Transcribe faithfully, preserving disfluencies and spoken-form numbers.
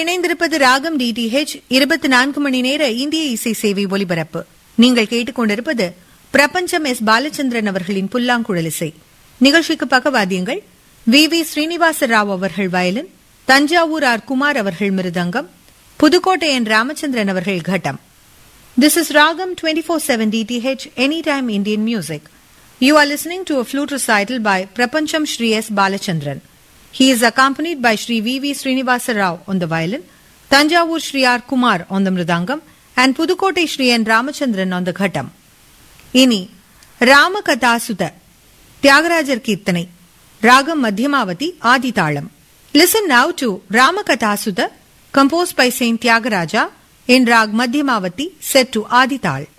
இணைந்திருப்பது ராகம் டிடிஹெச் இருபத்தி நான்கு மணி நேர இந்திய இசை சேவை ஒலிபரப்பு. நீங்கள் கேட்டுக்கொண்டிருப்பது பிரபஞ்சம் எஸ் பாலச்சந்திரன் அவர்களின் புல்லாங்குழல் இசை. நிகழ்ச்சிக்கு பக்கவாத்தியங்கள் வி வி ஸ்ரீனிவாச ராவ் அவர்கள் வயலின், தஞ்சாவூர் ஆர் குமார் அவர்கள் மிருதங்கம், புதுக்கோட்டை என் ராமச்சந்திரன் அவர்கள் கட்டம். This is Ragam twenty-four seven D T H Anytime Indian Music. You are listening to a flute recital by Prapancham Shri S. Balachandran. He is accompanied by Shri V V Srinivasa Rao on the violin, Tanjavur Shri R. Kumar on the mridangam, and Pudukkottai Shri N. Ramachandran on the ghattam. Ini Ramakatasuta Tyagarajar Kirtanai Ragam Madhyamavati Adithalam. Listen now to Ramakatasuta composed by Saint Tyagaraja in Rag Madhyamavati set to Adithal.